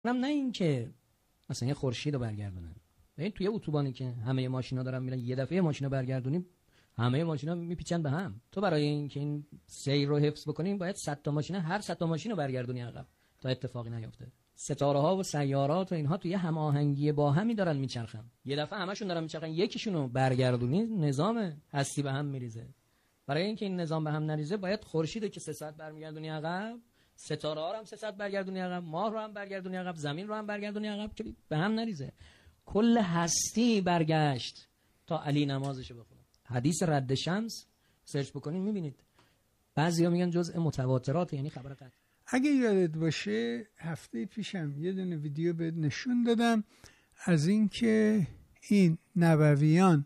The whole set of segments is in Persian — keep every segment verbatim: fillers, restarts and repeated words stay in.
نه این که مثلا یه خورشید رو برگردونن. ببین توی اتوبانی که همه ماشینا دارن میرن، یه دفعه ماشینا برگردونیم همه ماشینا میپیچن به هم. تو برای اینکه این سیر رو حفظ بکنیم باید صد تا ماشین، هر صد تا ماشین رو برگردونی عقب تا اتفاقی نیفته. ستاره ها و سیارات و اینها توی هم آهنگی با همی دارن میچرخن. یه دفعه همشون دارن میچرخن، یکیشون رو برگردونی نظام هستی به هم میریزه. برای اینکه این نظام به هم نریزه باید خورشید که سه ساعت برمیگردونی عقب، ستاره ها رو هم سه ساعت برگردونی عقب، ماه رو هم برگردونی عقب، زمین رو هم برگردونی عقب که به هم نریزه. کل هستی برگشت تا علی نمازشو بخونه. حدیث رد شمس سرچ بکنید میبینید. بعضیا میگن جزء متواترات، یعنی خبر قطعی. اگه یادت باشه هفته پیشم یه دونه ویدیو بهت نشون دادم از این این نبویان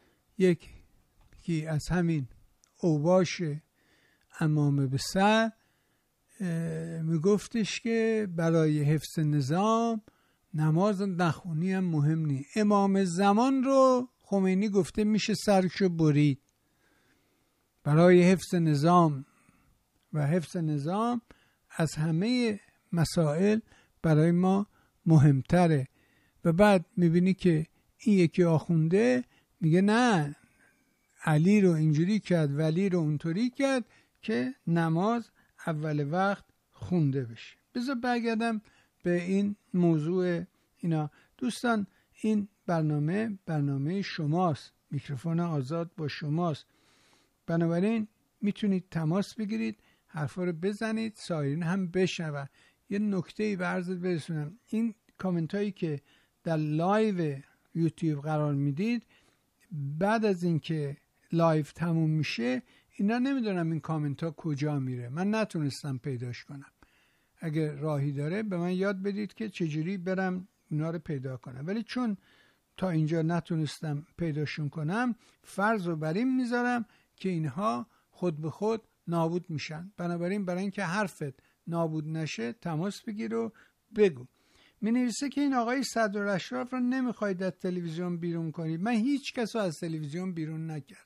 یکی از همین اوباش امامه به سر میگفتش که برای حفظ نظام نماز نخونی هم مهم نی. امام زمان رو خمینی گفته میشه سرشو برید. برای حفظ نظام و حفظ نظام از همه مسائل برای ما مهمتره. و بعد میبینی که این یکی آخونده میگه نه علی رو اینجوری کرد ولی رو اونطوری کرد که نماز اول وقت خونده بشه. بذار برگردم به این موضوع اینا. دوستان این برنامه برنامه شماست، میکروفون آزاد با شماست، بنابراین میتونید تماس بگیرید، حرفا رو بزنید، سایرین هم بشنون. یه نکته‌ای به عرضت برسونم، این کامنت هایی که در لایو یوتیوب قرار میدید بعد از اینکه لایو تموم میشه اینا نمیدونم این کامنت ها کجا میره، من نتونستم پیداش کنم. اگه راهی داره به من یاد بدید که چجوری برم اونا رو پیدا کنم، ولی چون تا اینجا نتونستم پیداشون کنم فرض رو بر این میذارم که اینها خود به خود نابود میشن. بنابراین برای اینکه حرفت نابود نشه تماس بگیر و بگو. می نویسه که این آقای صدرالاشراف رو نمیخواید از تلویزیون بیرون کنید. من هیچ کس رو از تلویزیون بیرون نکردم،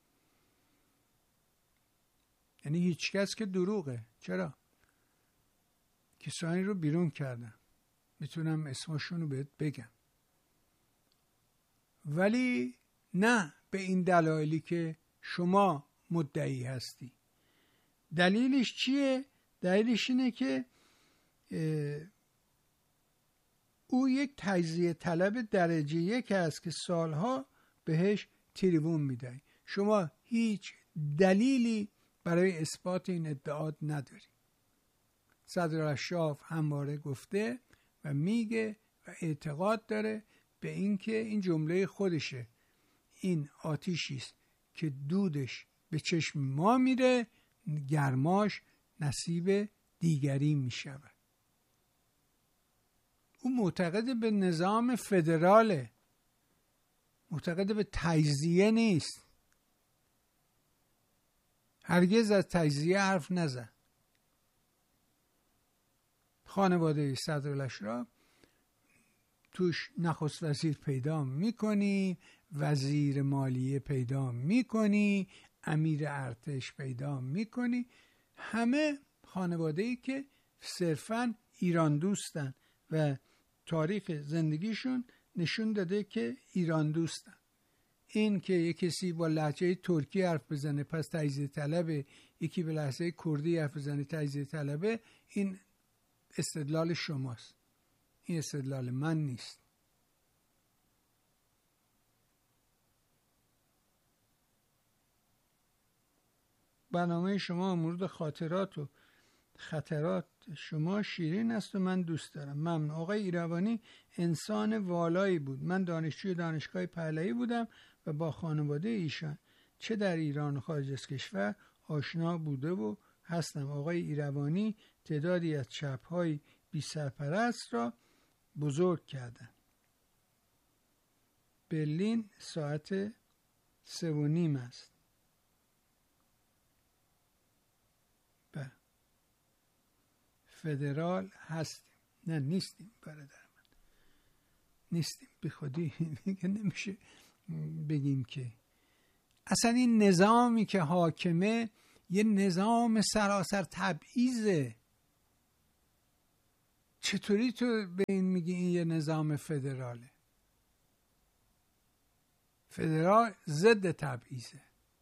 یعنی هیچ کس که دروغه. چرا؟ کسانی رو بیرون کردم، میتونم اسمشون رو بهت بگم، ولی نه به این دلایلی که شما مدعی هستی. دلیلش چیه؟ دلیلش اینه که او یک تجزیه طلب درجه یک هست که سالها بهش تریبون میدهی. شما هیچ دلیلی برای اثبات این ادعات نداری. صدرالاشراف همواره گفته و میگه و اعتقاد داره به این که این جمله خودشه، این آتیشی است که دودش به چشم ما میره، گرماش نصیب دیگری میشود. او معتقد به نظام فدراله، معتقد به تجزیه نیست. هرگز از تجزیه حرف نزد. خانواده صدرالاشراف توش نخست وزیر پیدا میکنی، وزیر مالیه پیدا میکنی، امیر ارتش پیدا میکنی، همه خانواده‌ای که صرفاً ایران دوستن و تاریخ زندگیشون نشون داده که ایران دوستن. این که یک کسی با لهجه ترکی حرف بزنه پس تجزیه طلبه، یکی به لهجه کردی حرف بزنه تجزیه طلبه، این استدلال شماست، این استدلال من نیست. برنامه شما مورد خاطرات و خطرات شما شیرین است و من دوست دارم. ممنون. آقای ایروانی انسان والایی بود. من دانشجوی دانشگاه پهلوی بودم و با خانواده ایشان چه در ایران و خارج از کشور آشنا بوده و هستم. آقای ایروانی تعدادی از چپ‌های بی سرپرست را بزرگ کردن. برلین ساعت سه و نیم است. به فدرال هستیم. نه نیستیم برادر من، نیستیم. بی خودی نمیشه بگیم که اصلا این نظامی که حاکمه یه نظام سراسر تبعیضه. چطوری تو به این میگی این یه نظام فدراله؟ فدرال ضد تبعیضه.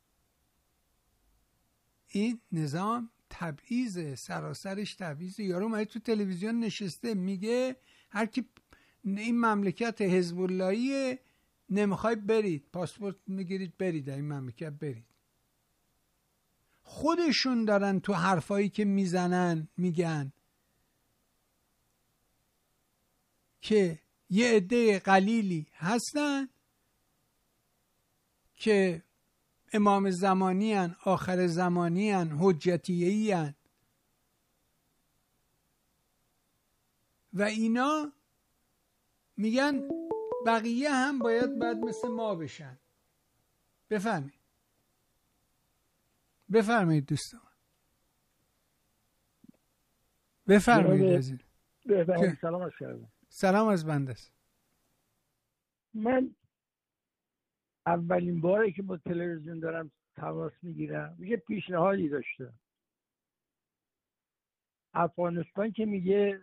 این نظام تبعیضه، سراسرش تبعیضه. یارو اومده تو تلویزیون نشسته میگه هر کی این مملکت حزب اللهیه، نمیخوای برید، پاسپورت میگیرید برید در این مملکت برید. خودشون دارن تو حرفایی که میزنن میگن که یه عده قلیلی هستن که امام زمانی هن، آخر زمانی هن، حجتیهی هن و اینا میگن بقیه هم باید باید مثل ما بشن. بفرمایید بفرمایید دوستان بفرمایید. از این بفرمایید. سلام از کردم. سلام از بنده است. من اولین باری که با تلویزیون دارم تماس میگیرم یه پیشنهادی داشتم. افغانستان که میگه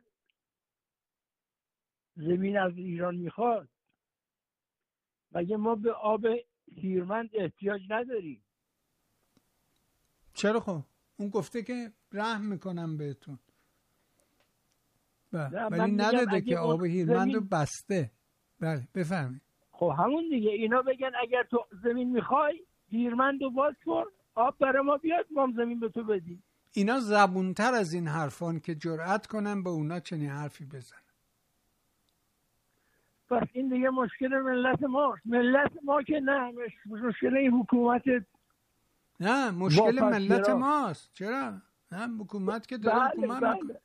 زمین از ایران میخواد، مگه ما به آب هیرمند احتیاج نداریم؟ چرا؟ خب اون گفته که رحم میکنم بهتون، ولی نداده که آب هیرمند رو بسته. بله بفرمایید. خب همون دیگه، اینا بگن اگر تو زمین میخوای هیرمند رو باز کن، آب برای ما بیاد، ما هم زمین به تو بدیم. اینا زبونتر از این حرفان که جرأت کنن به اونا چنین حرفی بزنن. پس این دیگه مشکل ملت ماست. ملت ما که نه، مشکل این حکومت. نه مشکل ملت ماست. چرا؟ نه حکومت که داره بله حکومت بله. میکنه.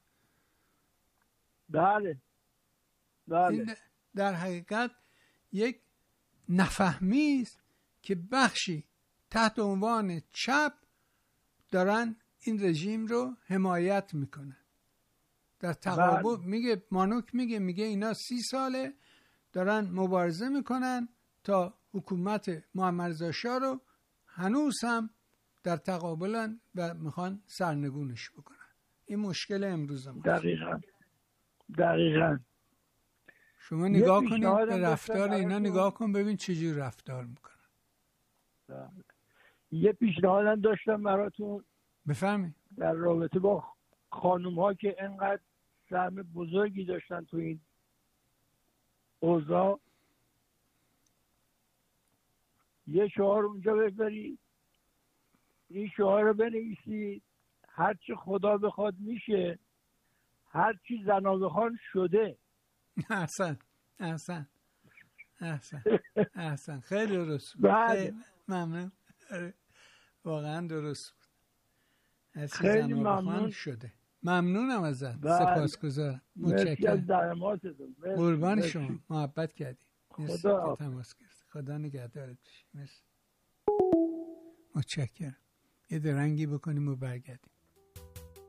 بله بله. در حقیقت یک نفهمی است که بخشی تحت عنوان چپ دارن این رژیم رو حمایت میکنن. در تقابل میگه مانوک میگه میگه اینا سی ساله دارن مبارزه میکنن تا حکومت محمد رضا شاه رو هنوز هم در تقابلن و میخوان سرنگونش بکنن. این مشکل امروز ما. دقیقاً دقیقاً. شما نگاه کنید به رفتار اینا، نگاه کن ببین چجور رفتار میکنن. یه پیشنهادم داشتم براتون. بفرمایید. در رابطه با خانوم ها که انقدر سهم بزرگی داشتن تو این اوضاع، یه شعار اونجا بذارید، این شعار رو بنویسید: هرچی خدا بخواد میشه، هرچی زنا بخوان شده. احسن احسن احسن احسن. خیلی درست بود. بله. ممنون. واقعا درست بود. هرچی خیلی زنا ممنون بخوان شده. ممنونم ازت. بله. سپاسگزارم. متشکرم. قربان شما. محبت کردی. خدا تماس گرفت. خدا نگهدارت باشی. مرسی. متشکرم. یه درنگی بکنیم و برگردیم.